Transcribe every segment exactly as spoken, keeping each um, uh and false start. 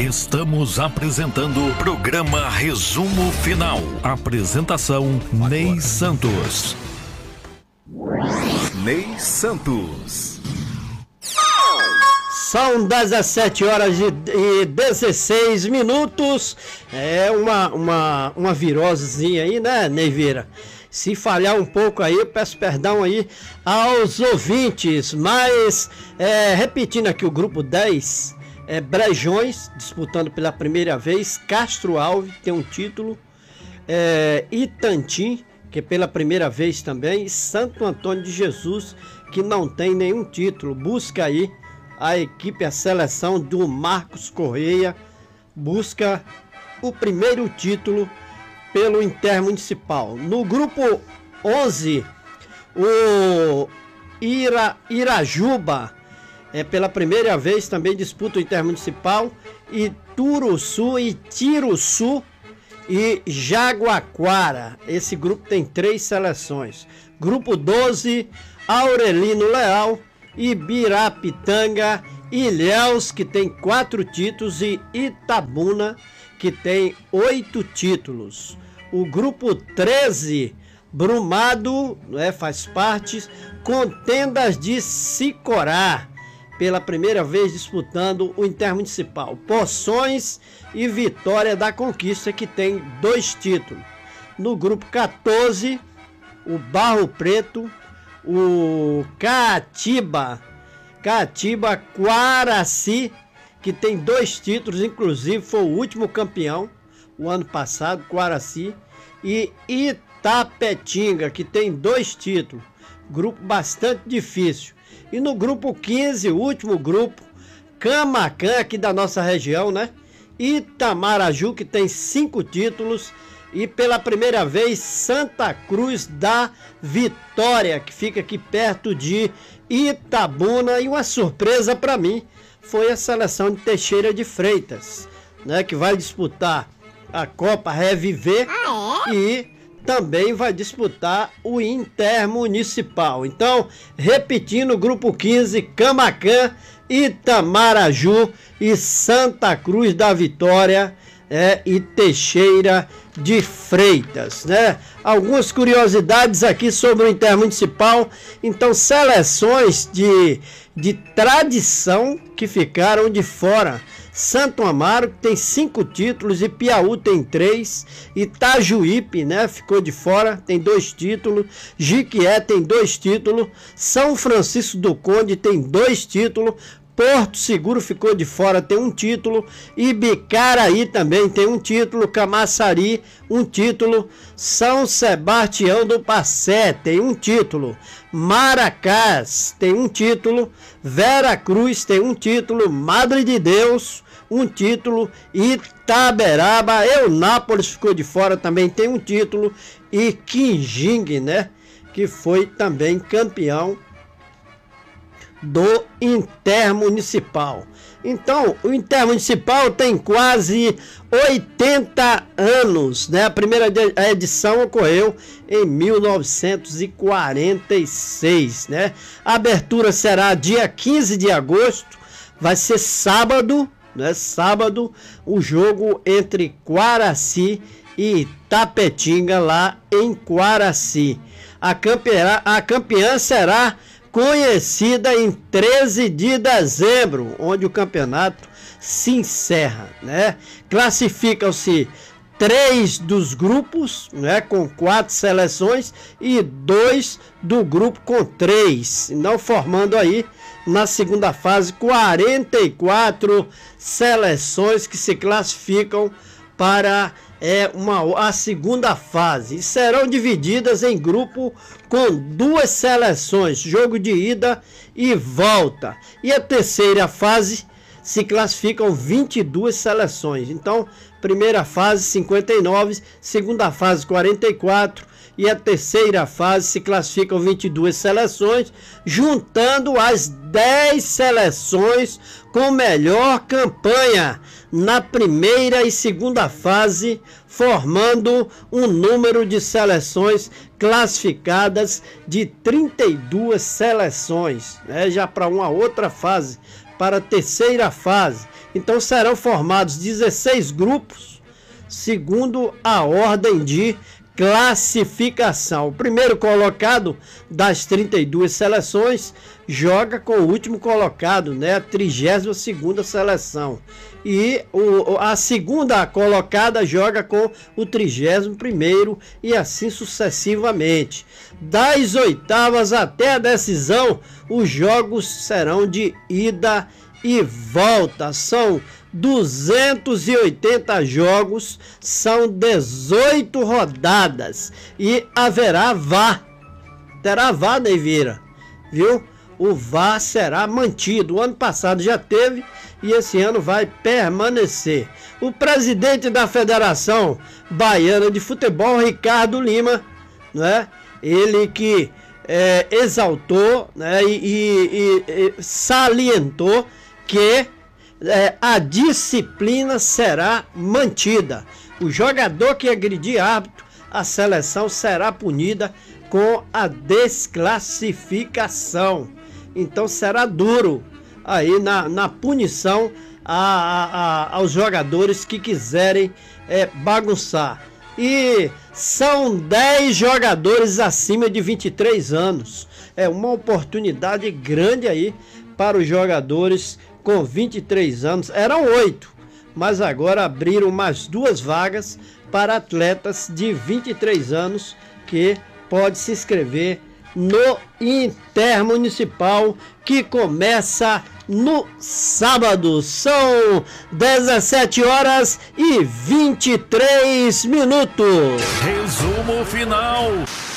Estamos apresentando o programa Resumo Final. Apresentação Ney Santos. Ney Santos. São dezessete horas e dezesseis minutos. É uma, uma, uma virosezinha aí, né, Neyveira? Se falhar um pouco aí, eu peço perdão aí aos ouvintes. Mas, é, repetindo aqui o grupo dez, é, Brejões, disputando pela primeira vez. Castro Alves tem um título. É, Itantim, que pela primeira vez também. E Santo Antônio de Jesus, que não tem nenhum título. Busca aí a equipe, a seleção do Marcos Correia. Busca o primeiro título pelo Intermunicipal. No grupo onze, o Ira, Irajuba, é, pela primeira vez também disputa o Intermunicipal. E Turuçu e Tiruçu e Jaguaquara. Esse grupo tem três seleções. Grupo doze, Aurelino Leal, Ibirapitanga, Ilhéus, que tem quatro títulos, e Itabuna, que tem oito títulos. O grupo treze, Brumado, né, faz parte, Contendas de Sicorá, pela primeira vez disputando o Intermunicipal. Poções e Vitória da Conquista, que tem dois títulos. No grupo quatorze, o Barro Preto, o Caatiba, Caatiba Quaraci, que tem dois títulos, inclusive foi o último campeão o ano passado, Quaraci, e Itapetinga, que tem dois títulos, grupo bastante difícil. E no grupo quinze, o último grupo, Camacan, aqui da nossa região, né? Itamaraju, que tem cinco títulos. E pela primeira vez, Santa Cruz da Vitória, que fica aqui perto de Itabuna. E uma surpresa para mim foi a seleção de Teixeira de Freitas, né, que vai disputar a Copa Reviver ah, é? E também vai disputar o Intermunicipal. Então, repetindo, grupo quinze, Camacan, Itamaraju e Santa Cruz da Vitória, é, e Teixeira de Freitas, né? Algumas curiosidades aqui sobre o Intermunicipal. Então, seleções de, de tradição que ficaram de fora. Santo Amaro, que tem cinco títulos, e Piauí tem três. Itajuípe, né, ficou de fora, tem dois títulos. Jiquié tem dois títulos. São Francisco do Conde tem dois títulos. Porto Seguro ficou de fora, tem um título. Ibicaraí também tem um título. Camaçari, um título. São Sebastião do Passé tem um título. Maracás tem um título. Vera Cruz tem um título. Madre de Deus, um título. Itaberaba, Eunápolis ficou de fora, também tem um título. E Quinjingue, né, que foi também campeão do Intermunicipal. Então, o Intermunicipal tem quase oitenta anos, né? A primeira edição ocorreu em mil novecentos e quarenta e seis, né? A abertura será dia quinze de agosto, vai ser sábado, né? Sábado, o jogo entre Quaraci e Itapetinga, lá em Quaraci. A campeã, a campeã será conhecida em treze de dezembro, onde o campeonato se encerra, né? Classificam-se três dos grupos, né, com quatro seleções, e dois do grupo com três, não formando aí na segunda fase quarenta e quatro seleções que se classificam para é uma, a segunda fase, e serão divididas em grupo com duas seleções, jogo de ida e volta. E a terceira fase se classificam vinte e duas seleções. Então, primeira fase cinquenta e nove, segunda fase quarenta e quatro, e a terceira fase se classificam vinte e duas seleções, juntando as dez seleções com melhor campanha na primeira e segunda fase, formando um número de seleções classificadas de trinta e duas seleções, né? Já para uma outra fase, para a terceira fase, Então serão formados dezesseis grupos, segundo a ordem de classificação. O primeiro colocado das trinta e duas seleções joga com o último colocado, né, a trigésima segunda seleção. E o, a segunda colocada joga com o trigésimo primeiro e assim sucessivamente. Das oitavas até a decisão, os jogos serão de ida e volta. São duzentos e oitenta jogos, são dezoito rodadas e haverá V A R. Terá V A R, Neivira, viu? O V A R será mantido. O ano passado já teve e esse ano vai permanecer. O presidente da Federação Baiana de Futebol, Ricardo Lima, né? Ele que é, exaltou, né? e, e, e salientou que É, a disciplina será mantida. O jogador que agredir árbitro, a seleção será punida com a desclassificação. Então será duro aí na, na punição a, a, a, aos jogadores que quiserem é, bagunçar. E são dez jogadores acima de vinte e três anos. É uma oportunidade grande aí para os jogadores com vinte e três anos. Eram oito, mas agora abriram mais duas vagas para atletas de vinte e três anos que pode se inscrever no Intermunicipal, que começa no sábado. São dezessete horas e vinte e três minutos. Resumo final.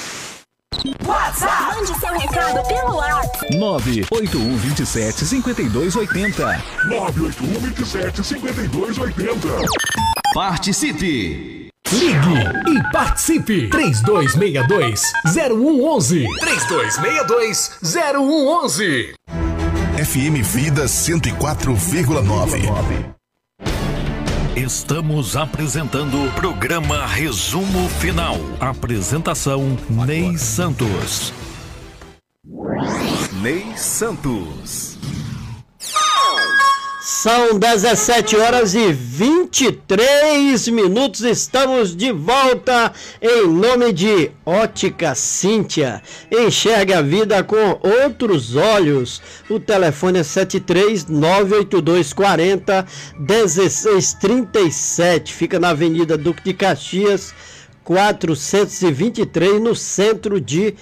WhatsApp. Mande seu recado pelo WhatsApp. nove oito um dois sete cinco dois oito zero. nove oito um dois sete cinco dois oito zero. Participe! Ligue e participe! três dois seis dois zero um um um. três dois seis dois zero um um um. F M Vida cento e quatro vírgula nove. Estamos apresentando o programa Resumo Final. Apresentação Ney Santos. Ney Santos. São dezessete horas e vinte e três minutos. Estamos de volta em nome de Ótica Cíntia. Enxergue a vida com outros olhos. O telefone é sete três nove oito dois quatro zero um seis três sete. Fica na Avenida Duque de Caxias, quatrocentos e vinte e três, no centro de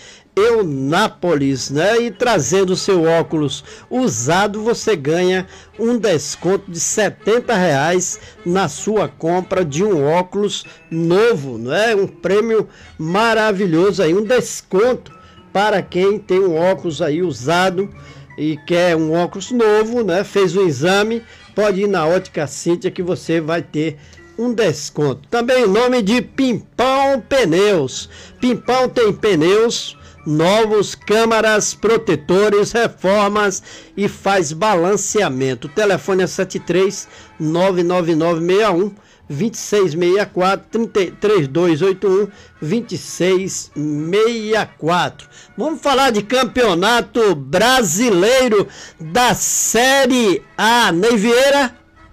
Eunápolis, né? E trazendo o seu óculos usado, você ganha um desconto de setenta reais na sua compra de um óculos novo, não é? Um prêmio maravilhoso aí, um desconto para quem tem um óculos aí usado e quer um óculos novo, né? Fez o exame, pode ir na Ótica Cíntia que você vai ter um desconto. Também em nome de Pimpão Pneus. Pimpão tem pneus novos, câmaras, protetores, reformas e faz balanceamento. O telefone é sete três nove nove nove seis um dois seis seis quatro, três dois oito um dois seis seis quatro. Vamos falar de campeonato brasileiro da Série A. Ney Vieira,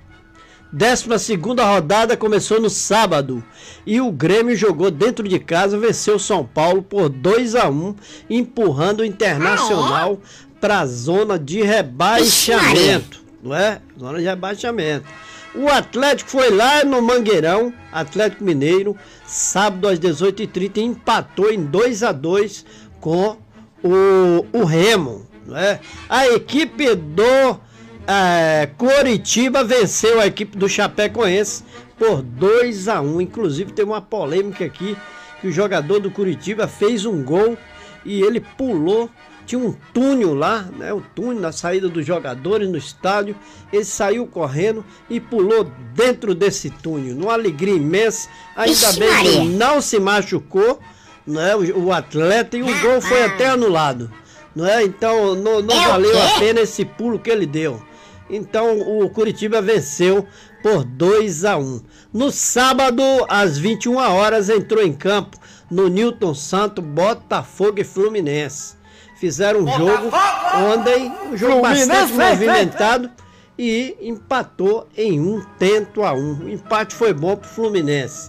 décima segunda rodada começou no sábado e o Grêmio jogou dentro de casa, venceu o São Paulo por dois a um, empurrando o Internacional para a zona de rebaixamento, não é? Zona de rebaixamento. O Atlético foi lá no Mangueirão, Atlético Mineiro, sábado às dezoito e trinta, e empatou em dois a dois com o, o Remo, não é? A equipe do É, Coritiba venceu a equipe do Chapecoense por dois a um. Inclusive teve uma polêmica aqui, que o jogador do Coritiba fez um gol e ele pulou, tinha um túnel lá, né, o túnel na saída dos jogadores no estádio. Ele saiu correndo e pulou dentro desse túnel, numa alegria imensa. Ainda Ixi, bem Maria. que não se machucou, né, o, o atleta, e o gol foi até anulado, não é? Então não, não valeu a pena esse pulo que ele deu. Então o Coritiba venceu por dois a um. No sábado, às vinte e uma horas, entrou em campo no Newton Santos Botafogo e Fluminense. Fizeram um jogo ontem, um jogo bastante movimentado, e empatou em um tento a um. O empate foi bom para o Fluminense.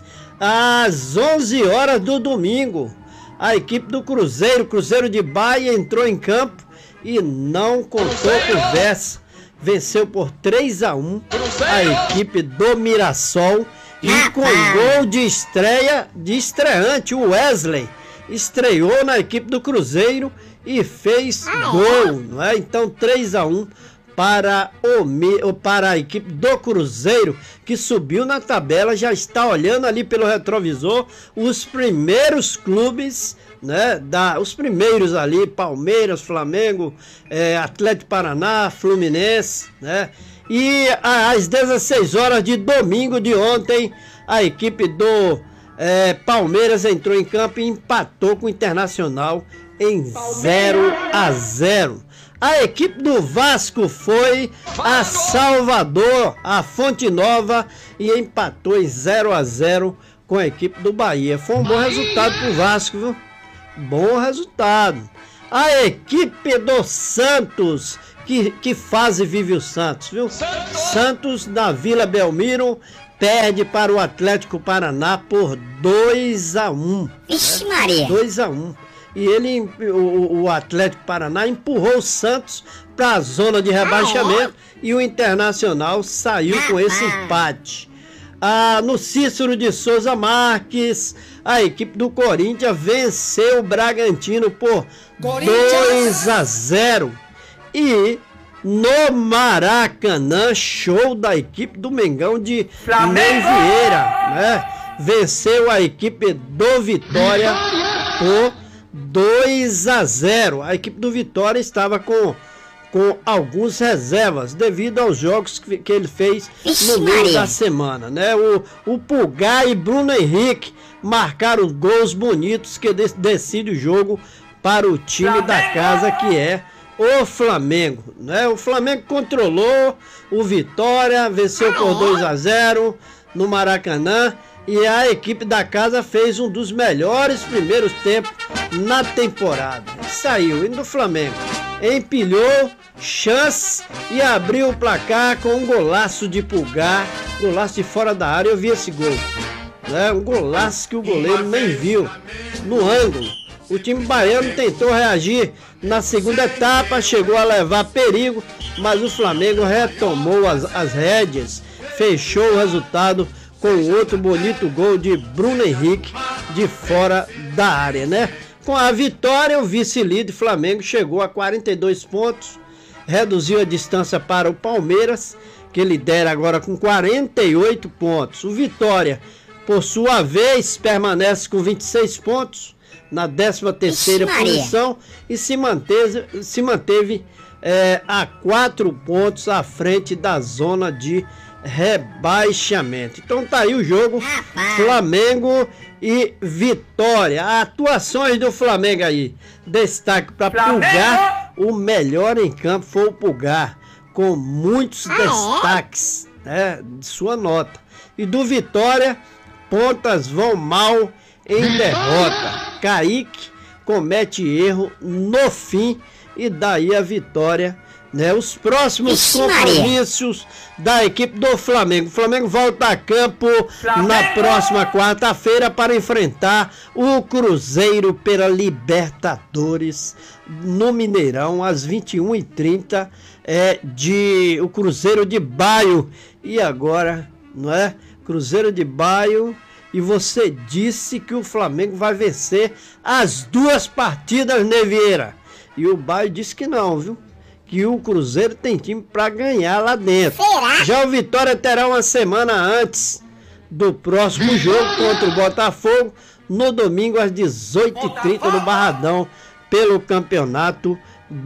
Às onze horas do domingo, a equipe do Cruzeiro, Cruzeiro de Bahia, entrou em campo e não contou conversa. Venceu por três a um a equipe do Mirassol e com gol de estreia de estreante, o Wesley estreou na equipe do Cruzeiro e fez gol, não é? Então três a um para, o, para a equipe do Cruzeiro, que subiu na tabela, já está olhando ali pelo retrovisor os primeiros clubes, né? Da, os primeiros ali, Palmeiras, Flamengo, é, Atlético Paraná, Fluminense, né? E às dezesseis horas de domingo de ontem, a equipe do é, Palmeiras entrou em campo e empatou com o Internacional em zero a zero. A equipe do Vasco foi a Salvador, a Fonte Nova, e empatou em zero a zero com a equipe do Bahia. Foi um bom resultado pro Vasco, viu? Bom resultado. A equipe do Santos, que, que fase vive o Santos, viu? Santos da Vila Belmiro perde para o Atlético Paraná por dois a um. Ixi, Maria. dois a um. E ele, o, o Atlético Paraná empurrou o Santos para a zona de rebaixamento e o Internacional saiu com esse empate. Ah, no Cícero de Souza Marques, a equipe do Corinthians venceu o Bragantino por dois a zero. E no Maracanã, show da equipe do Mengão de Ney Vieira, né? Venceu a equipe do Vitória por dois a zero. A equipe do Vitória estava com, com alguns reservas devido aos jogos que, que ele fez no meio da semana, né? O, o Pulgar e Bruno Henrique marcaram gols bonitos que de, decidem o jogo para o time da casa, que é o Flamengo, né? O Flamengo controlou o Vitória, venceu por dois a zero no Maracanã. E a equipe da casa fez um dos melhores primeiros tempos na temporada. Saiu indo do Flamengo, empilhou chance e abriu o placar com um golaço de Pulgar, golaço de fora da área. Eu vi esse gol, né? Um golaço que o goleiro nem viu, no ângulo. O time baiano tentou reagir na segunda etapa, chegou a levar perigo, mas o Flamengo retomou as, as rédeas, fechou o resultado com outro bonito gol de Bruno Henrique de fora da área, né? Com a vitória, o vice-líder Flamengo chegou a quarenta e dois pontos, reduziu a distância para o Palmeiras, que lidera agora com quarenta e oito pontos. O Vitória, por sua vez, permanece com vinte e seis pontos na décima terceira posição e se manteve, se manteve é, a quatro pontos à frente da zona de rebaixamento. Então tá aí o jogo, Flamengo e Vitória. Atuações do Flamengo aí. Destaque para Pulgar. O melhor em campo foi o Pulgar, com muitos destaques, né, de sua nota. E do Vitória, pontas vão mal em derrota. Kaique comete erro no fim e daí a vitória, né? Os próximos compromissos da equipe do Flamengo. O Flamengo volta a campo Flamengo na próxima quarta-feira para enfrentar o Cruzeiro pela Libertadores no Mineirão às vinte e uma e trinta, é, de o Cruzeiro de Baio. E agora, não é? Cruzeiro de Baio. E você disse que o Flamengo vai vencer as duas partidas, Ney Vieira. E o Baio disse que não, viu? Que o Cruzeiro tem time para ganhar lá dentro. Será? Já o Vitória terá uma semana antes do próximo jogo contra o Botafogo, no domingo às dezoito e trinta no Barradão, pelo Campeonato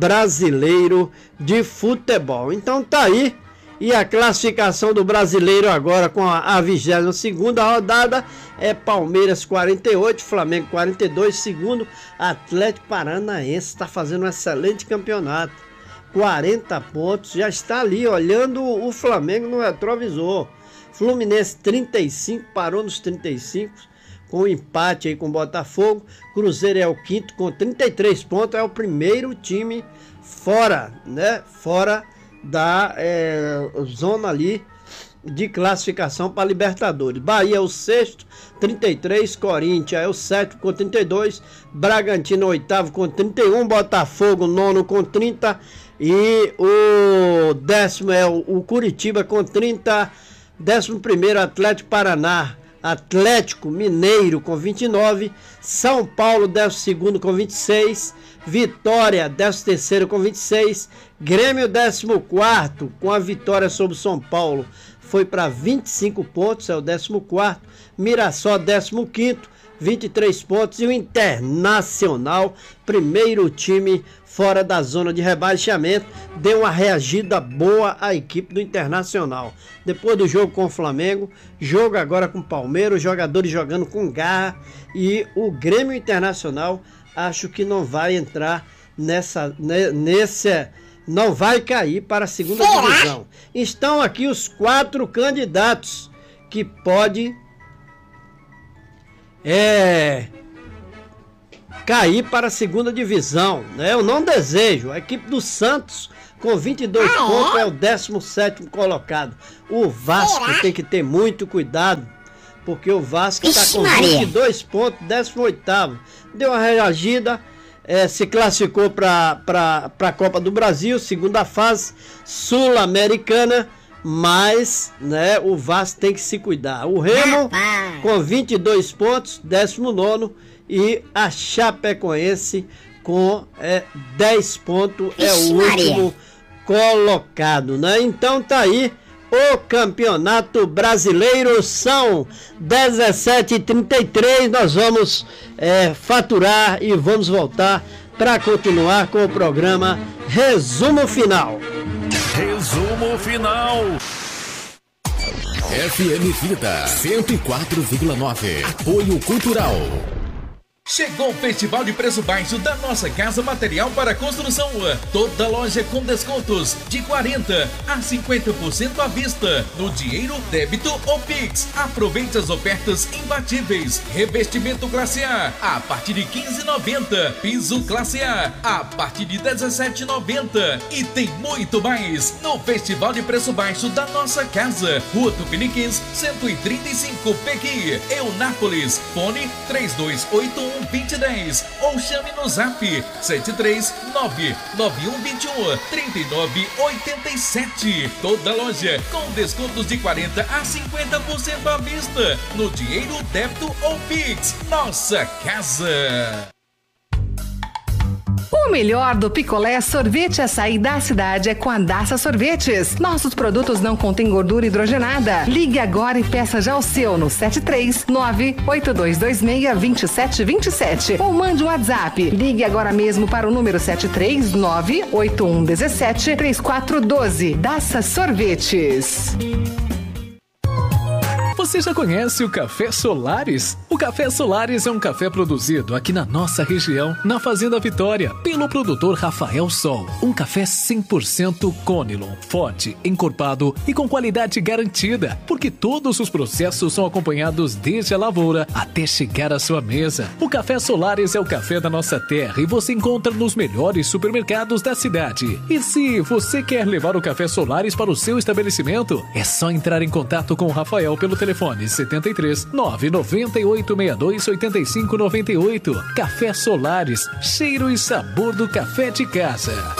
Brasileiro de Futebol. Então tá aí. E a classificação do Brasileiro agora com a vigésima segunda rodada é Palmeiras quarenta e oito, Flamengo quarenta e dois, segundo Atlético Paranaense, está fazendo um excelente campeonato, quarenta pontos, já está ali olhando o Flamengo no retrovisor. Fluminense trinta e cinco, parou nos trinta e cinco, com empate aí com o Botafogo. Cruzeiro é o quinto com trinta e três pontos, é o primeiro time fora, né? Fora da é, zona ali de classificação para Libertadores. Bahia é o sexto, trinta e três, Corinthians é o sétimo com trinta e dois, Bragantino oitavo com trinta e um, Botafogo nono com trinta e o décimo é o, o Curitiba com trinta, décimo primeiro Atlético Paraná, Atlético Mineiro com vinte e nove, São Paulo décimo segundo com vinte e seis, Vitória décimo terceiro com vinte e seis, Grêmio décimo quarto com a vitória sobre o São Paulo foi para vinte e cinco pontos, é o décimo quarto, Mirassol décimo quinto, vinte e três pontos, e o Internacional, primeiro time fora da zona de rebaixamento, deu uma reagida boa à equipe do Internacional. Depois do jogo com o Flamengo, jogo agora com o Palmeiras, os jogadores jogando com garra, e o Grêmio Internacional acho que não vai entrar nessa, nessa, não vai cair para a segunda divisão. Estão aqui os quatro candidatos que pode é, cair para a segunda divisão, né? Eu não desejo. A equipe do Santos com vinte e dois ah, pontos é? é o décimo sétimo colocado. O Vasco Será? tem que ter muito cuidado, porque o Vasco está com vinte e dois pontos, décimo oitavo. Deu uma reagida, é, se classificou para a Copa do Brasil, segunda fase sul-americana, mas né, o Vasco tem que se cuidar. O Remo Rapaz. com vinte e dois pontos, décimo nono, e a Chapecoense com é, dez pontos, é o último colocado, né? Então tá aí o Campeonato Brasileiro, são dezessete e trinta e três, nós vamos é, faturar e vamos voltar para continuar com o programa Resumo Final. Resumo Final. F M Vida cento e quatro vírgula nove. Apoio Cultural. Chegou o Festival de Preço Baixo da Nossa Casa Material para Construção. Toda loja com descontos de quarenta a cinquenta por cento à vista, no dinheiro, débito ou Pix. Aproveite as ofertas imbatíveis. Revestimento classe A a partir de quinze reais e noventa centavos. Piso classe A a partir de dezessete reais e noventa centavos. E tem muito mais no Festival de Preço Baixo da Nossa Casa. Rua Tupiniquins, cento e trinta e cinco, Pequi, Eunápolis. Fone três dois oito um vinte e dez ou chame no zap sete três nove nove um dois um três nove oito sete. Toda loja com descontos de quarenta a cinquenta por cento à vista, no dinheiro, débito ou Pix. Nossa Casa. O melhor do picolé, sorvete açaí da cidade é com a Daça Sorvetes. Nossos produtos não contêm gordura hidrogenada. Ligue agora e peça já o seu no sete três nove oito dois dois seis dois sete dois sete ou mande um WhatsApp. Ligue agora mesmo para o número sete três nove oito um um sete três quatro um dois. Daça Sorvetes. Você já conhece o Café Solares? O Café Solares é um café produzido aqui na nossa região, na Fazenda Vitória, pelo produtor Rafael Sol. Um café cem por cento Conilon, forte, encorpado e com qualidade garantida, porque todos os processos são acompanhados desde a lavoura até chegar à sua mesa. O Café Solares é o café da nossa terra e você encontra nos melhores supermercados da cidade. E se você quer levar o Café Solares para o seu estabelecimento, é só entrar em contato com o Rafael pelo telefone Telefone setenta e três nove nove oito seis dois oito cinco nove oito. Café Solares, cheiro e sabor do café de casa.